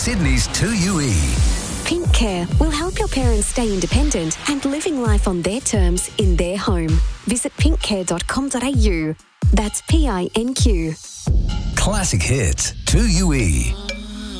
Sydney's 2UE. Pink Care will help your parents stay independent and living life on their terms in their home. Visit pinkcare.com.au. That's PINQ. Classic Hits 2UE.